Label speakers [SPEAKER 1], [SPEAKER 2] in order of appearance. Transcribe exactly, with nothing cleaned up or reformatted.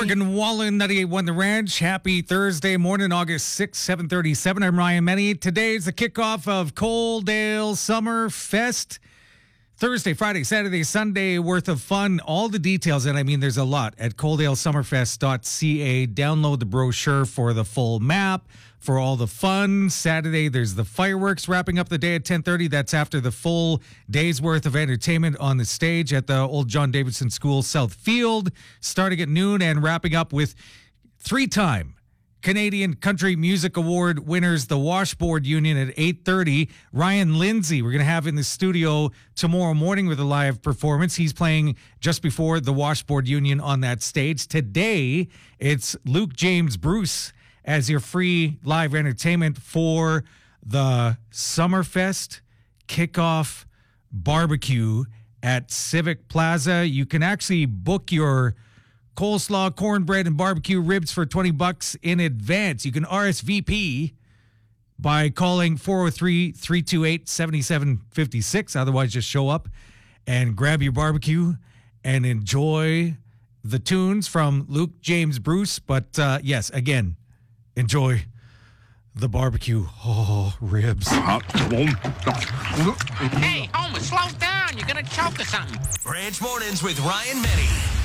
[SPEAKER 1] Morgan Wallen, ninety-eight point one The Ranch. Happy Thursday morning, August sixth, seven thirty-seven. I'm Ryan Menny. Today's the kickoff of Coaldale Summer Fest. Thursday, Friday, Saturday, Sunday worth of fun. All the details, and I mean there's a lot, at coaldale summerfest dot c a. Download the brochure for the full map, for all the fun. Saturday, there's the fireworks wrapping up the day at ten thirty. That's after the full day's worth of entertainment on the stage at the Old John Davidson School South Field, starting at noon and wrapping up with three-time Canadian Country Music Award winners, the Washboard Union, at eight thirty. Ryan Lindsay, we're going to have in the studio tomorrow morning with a live performance. He's playing just before the Washboard Union on that stage. Today, it's Luke James Bruce as your free live entertainment for the Summerfest kickoff barbecue at Civic Plaza. You can actually book your coleslaw, cornbread, and barbecue ribs for twenty bucks in advance. You can R S V P by calling four oh three, three two eight, seven seven five six. Otherwise, just show up and grab your barbecue and enjoy the tunes from Luke James Bruce. But uh, yes, again, enjoy the barbecue. Oh, ribs.
[SPEAKER 2] Hey, Homer, slow down. You're going to choke or something.
[SPEAKER 3] Ranch Mornings with Ryan Menny.